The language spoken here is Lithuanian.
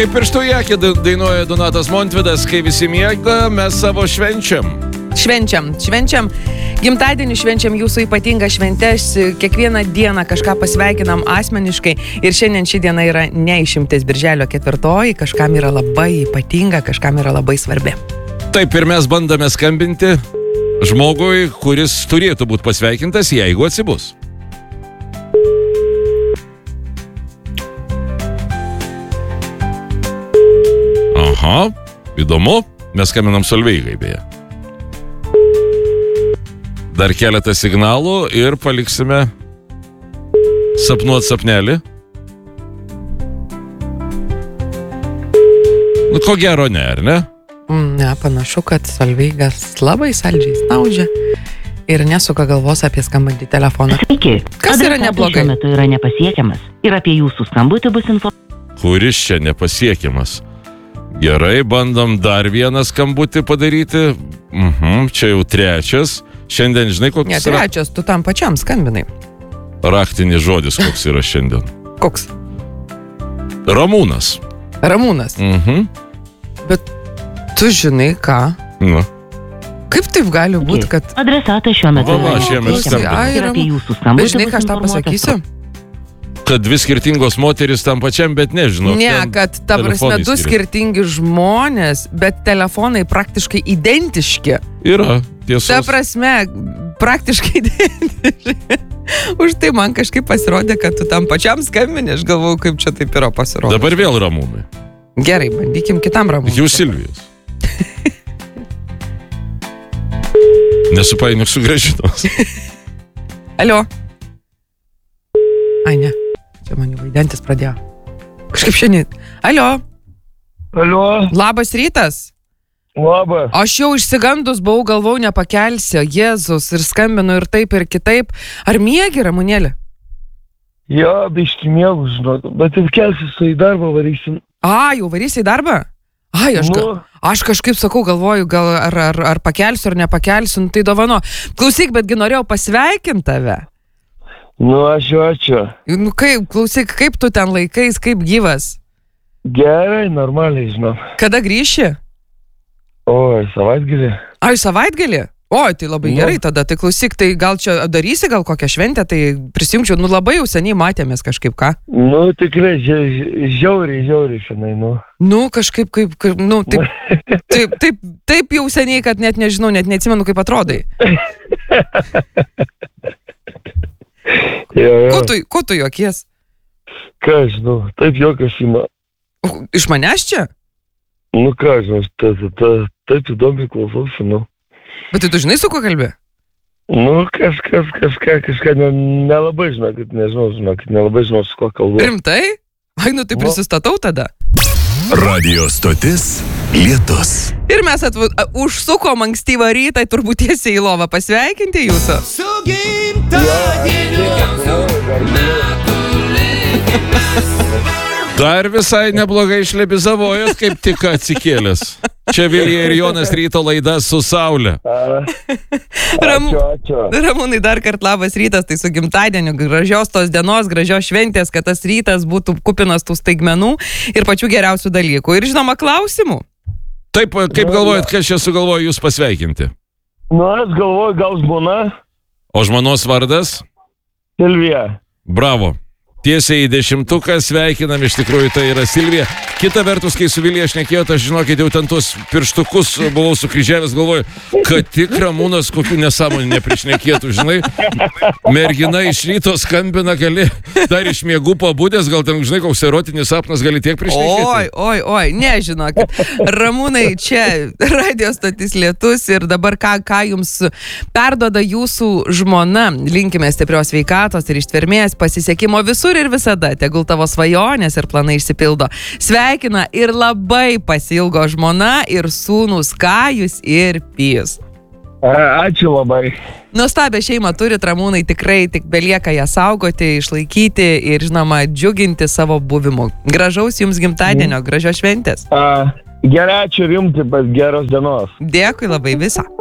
Kaip pirštų į akį dainuoja Donatas Montvydas, kai visi miega, mes savo švenčiam. Švenčiam. Gimtadienį švenčiam jūsų ypatingą šventės. Kiekvieną dieną kažką pasveikinam asmeniškai. Ir šiandien ši diena yra neišimtis. Birželio 4, kažkam yra labai ypatinga, kažkam yra labai svarbi. Taip, ir mes bandome skambinti žmogui, kuris turėtų būti pasveikintas, jeigu atsibus. Aha, įdomu. Mes skambinam Solveigai beje. Dar keletą signalų ir paliksime sapnuot sapnelį. Nu, ko gero ne, ar ne? Ne, panašu, kad Solveigas labai saldžiai snaudžia ir nesuka galvos apie skambantį telefoną. Sveiki. Kas yra neblogai? Šiuo metu yra nepasiekiamas ir apie jūsų skambutį bus informacija. Kuris čia nepasiekiamas? Gerai, bandom dar vieną skambutį padaryti. Čia jau trečias. Šiandien žinai, koks yra? Ne, trečias, tu tam pačiam skambinai. Raktinis žodis, koks yra šiandien. Koks? Ramūnas. Bet tu žinai ką? Nu. Kaip taip gali būti, kad... Adresatas šiuo metu yra nepasiekiamas ir apie jūsų skambutį. Bet žinai, ką aš tau pasakysiu? Kad dvi skirtingos moteris tam pačiam, bet nežinau. Ne, kad ta prasme du skirtingi žmonės, bet telefonai praktiškai identiški. Yra, tiesos. Ta prasme, praktiškai identiški. Už tai man kažkaip pasirodė, kad tu tam pačiam skambini, aš galvau, kaip čia taip yra pasirodė. Dabar vėl Ramūnai. Gerai, bandykim kitam Ramūnui. Jau Silvijos. Nesupainiuk su Gražinos. Alio. Ai, ne. Čia man jau vaidentis pradėjo. Kažkaip šiandien. Alio. Labas rytas. Labas. Aš jau išsigandus buvau, galvau, nepakelsiu. Jėzus, ir skambinu ir taip, ir kitaip. Ar miegi, Ramūnėlė? Jo, biški miegu, žinot. Bet ir kelsis į darbą varysim. Jau varysi į darbą? Ai, aš kažkaip sakau, galvoju, gal ar pakelsiu, ar nepakelsiu, tai dovano. Klausyk, betgi norėjau pasveikinti tave. Ačiū. Nu kaip, klausyk, kaip tu ten laikais, kaip gyvas? Gerai, normaliai, žinau. Kada grįši? Oi, savaitgalį. Savaitgalį? Oi, tai labai gerai tada. Tai klausyk, tai gal čia darysi gal kokią šventę, tai prisijungčiau. Nu labai jau seniai matėmės kažkaip, ką? Nu tikrai, žiauriai šiandien, Nu kažkaip, taip jau seniai, kad net nežinau, net neatsimenu, kaip atrodai. Ko tu juokies? Ką žinau, taip juokas ima. Iš manęs čia? Nu ką žinau, taip įdomiai klausausi, Bet tai tu žinai, su kuo kalbė? Nu, kažką nelabai nelabai žinau, su kuo kalbu. Rimtai? Ai, nu tai prisistatau tada. Radio stotis Lietus. Ir mes užsukom ankstyvą rytą, turbūt tiesiai į lovą pasveikinti jūsų. Su gimtadieniu Dar visai neblogai išlebizavojot, kaip tik atsikėlęs. Čia Vilija ir Jonas ryto laida su Saule. Ačiū. Ramūnai, dar kart labas rytas, tai su gimtadieniu, gražios tos dienos, gražios šventės, kad tas rytas būtų kupinas tų staigmenų ir pačių geriausių dalykų. Ir žinoma, klausimų. Taip, kaip galvojat, kas čia sugalvojo jūs pasveikinti? Aš galvoju, gal žmona. O žmonos vardas? Silvija. Bravo. Tiesiai į 10, sveikinam, iš tikrųjų tai yra Silvija. Kita vertus, kai su Vilija šnekėjot, aš žinokit, jau ten tuos pirštukus buvau sukryžiavęs, galvoju, kad tik Ramūnas kokių nesąmonį neprišnekėtų, žinai. Mergina iš ryto skambina, gali dar iš miegų pabudęs, gal ten, žinai, koks erotinis sapnas gali tiek prišnekėti. Oi, nežinokit. Ramūnai, čia radio stotis Lietus ir dabar ką jums perduoda jūsų žmona. Linkime stiprios sveikatos ir ištvermės, pasisekimo visur ir visada, tegul tavo svajonės ir planai išsipildo. Sveikina ir labai pasilgo žmona ir sūnūs Kajus ir Pijus. Ačiū labai. Nuostabią šeimą turit, Ramūnai, tikrai tik belieka ją saugoti, išlaikyti ir, žinoma, džiuginti savo buvimu. Gražaus jums gimtadienio, gražios šventės. Gerai, ačiū jums, geros dienos. Dėkui labai, visą.